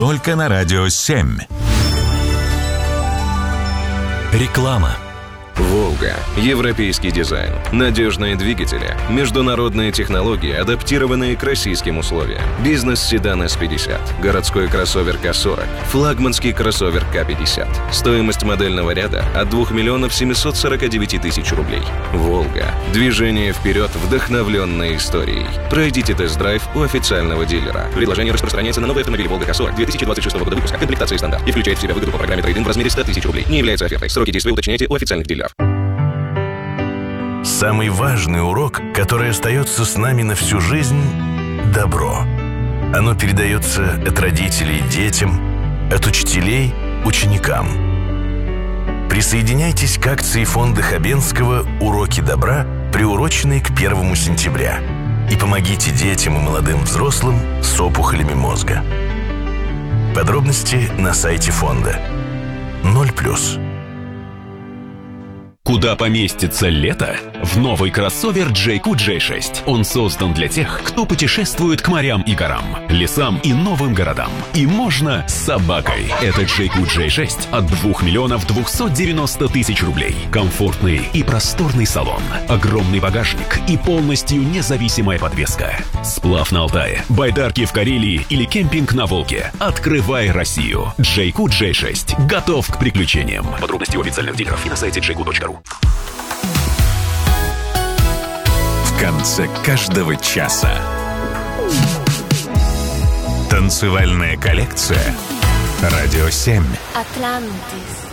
Только на Радио 7. Реклама. «Волга». Европейский дизайн, надежные двигатели, международные технологии, адаптированные к российским условиям. Бизнес-седан С-50, городской кроссовер К-40, флагманский кроссовер К-50. Стоимость модельного ряда от 2 миллионов 749 тысяч рублей. «Волга». Движение вперед, вдохновленное историей. Пройдите тест-драйв у официального дилера. Предложение распространяется на новые автомобили «Волга К-40» 2026 года выпуска. Комплектация стандарт. И включает в себя выгоду по программе трейд-ин в размере 100 тысяч рублей. Не является офертой. Сроки действия уточняйте у официальных дилеров. Самый важный урок, который остается с нами на всю жизнь – добро. Оно передается от родителей детям, от учителей ученикам. Присоединяйтесь к акции фонда Хабенского «Уроки добра», приуроченной к 1 сентября. И помогите детям и молодым взрослым с опухолями мозга. Подробности на сайте фонда. 0+. Куда поместится лето? В новый кроссовер JQ J6. Он создан для тех, кто путешествует к морям и горам, лесам и новым городам. И можно с собакой. Это JQ J6 от 2 миллионов 290 тысяч рублей. Комфортный и просторный салон, огромный багажник и полностью независимая подвеска. Сплав на Алтае, байдарки в Карелии или кемпинг на Волге. Открывай Россию. JQ J6 готов к приключениям. Подробности у официальных дилеров и на сайте jq.ru. В конце каждого часа танцевальная коллекция «Радио 7». Atlantis.